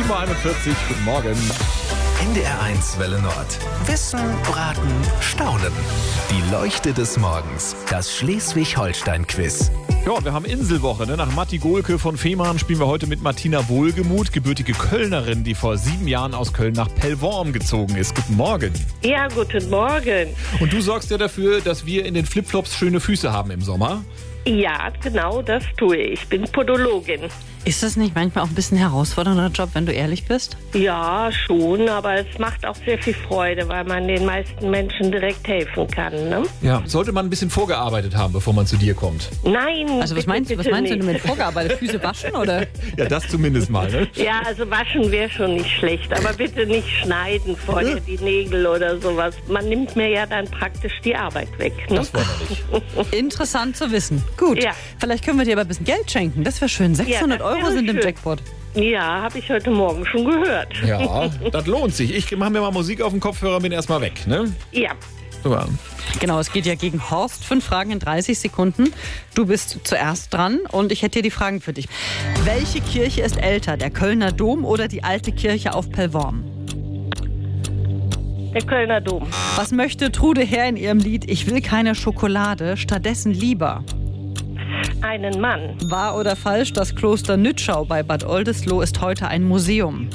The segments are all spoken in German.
7.41 Uhr, guten Morgen. NDR1 Welle Nord. Wissen, Raten, Staunen. Die Leuchte des Morgens. Das Schleswig-Holstein-Quiz. Ja, wir haben Inselwoche. Nach Matti Gohlke von Fehmarn spielen wir heute mit Martina Wohlgemuth, gebürtige Kölnerin, die vor 7 Jahren aus Köln nach Pellworm gezogen ist. Guten Morgen. Ja, guten Morgen. Und du sorgst ja dafür, dass wir in den Flipflops schöne Füße haben im Sommer. Ja, genau, das tue ich. Ich bin Podologin. Ist das nicht manchmal auch ein bisschen ein herausfordernder Job, wenn du ehrlich bist? Ja, schon, aber es macht auch sehr viel Freude, weil man den meisten Menschen direkt helfen kann, ne? Ja. Sollte man ein bisschen vorgearbeitet haben, bevor man zu dir kommt? Nein, Also was meinst du mit vorgearbeitet? Füße waschen oder? Ja, das zumindest mal, ne? Ja, also waschen wäre schon nicht schlecht, aber bitte nicht schneiden vorher die Nägel oder sowas. Man nimmt mir ja dann praktisch die Arbeit weg, ne? Das wollen wir nicht. Interessant zu wissen. Gut, Ja. Vielleicht können wir dir aber ein bisschen Geld schenken. Das wäre schön. 600 das wäre Euro sind im schön. Jackpot. Ja, habe ich heute Morgen schon gehört. Ja, das lohnt sich. Ich mache mir mal Musik auf den Kopfhörer und bin erstmal weg, ne? Ja, Super. Genau, es geht ja gegen Horst. 5 Fragen in 30 Sekunden. Du bist zuerst dran und ich hätte hier die Fragen für dich. Welche Kirche ist älter, der Kölner Dom oder die alte Kirche auf Pellworm? der Kölner Dom. Was möchte Trude Herr in ihrem Lied Ich will keine Schokolade, stattdessen lieber? Einen Mann. Wahr oder falsch, das Kloster Nütschau bei Bad Oldesloe ist heute ein Museum.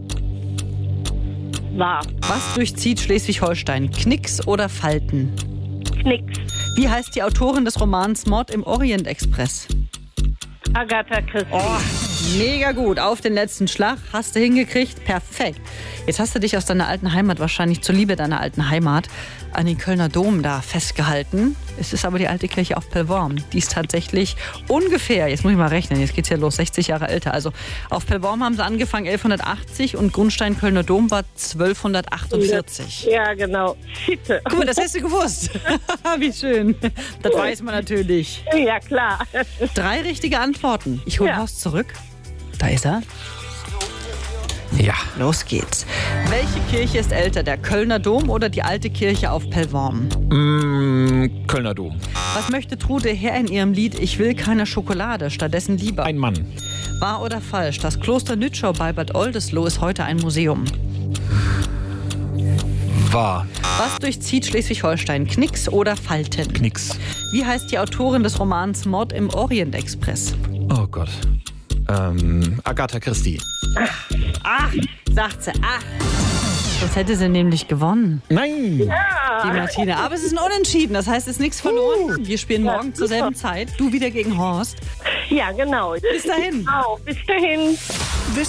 War. Was durchzieht Schleswig-Holstein, Knicks oder Falten? Knicks. Wie heißt die Autorin des Romans Mord im Orient Express? Agatha Christie. Mega gut, auf den letzten Schlag, hast du hingekriegt, perfekt. Jetzt hast du dich aus deiner alten Heimat, wahrscheinlich zur Liebe deiner alten Heimat, an den Kölner Dom da festgehalten. Es ist aber die alte Kirche auf Pellworm. Die ist tatsächlich ungefähr, jetzt muss ich mal rechnen, jetzt geht's ja los, 60 Jahre älter. Also auf Pellworm haben sie angefangen 1180 und Grundstein Kölner Dom war 1248. Ja, genau. Sitte. Guck mal, das hast du gewusst. Wie schön. Das weiß man natürlich. Ja, klar. 3 richtige Antworten. Ich hole Ja. Horst zurück. Da ist er. Ja. Los geht's. Welche Kirche ist älter, der Kölner Dom oder die alte Kirche auf Pellworm? Kölner Dom. Was möchte Trude Herr in ihrem Lied Ich will keine Schokolade, stattdessen lieber? Ein Mann. Wahr oder falsch? Das Kloster Nütschau bei Bad Oldesloe ist heute ein Museum. Wahr. Was durchzieht Schleswig-Holstein, Knicks oder Falten? Knicks. Wie heißt die Autorin des Romans Mord im Orient Express? Oh Gott. Agatha Christie. Sagt sie. Sonst hätte sie nämlich gewonnen, Nein! die Martina. Aber es ist ein Unentschieden, das heißt, es ist nichts verloren. Wir spielen morgen zur selben Zeit. Du wieder gegen Horst. Ja, genau. Bis dahin. Bis dahin.